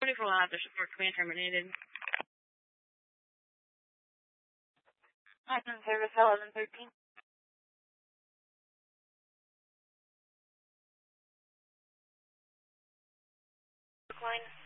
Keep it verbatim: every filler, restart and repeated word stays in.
twenty-four will have their support command terminated. Austin Service eleven thirteen. Decline.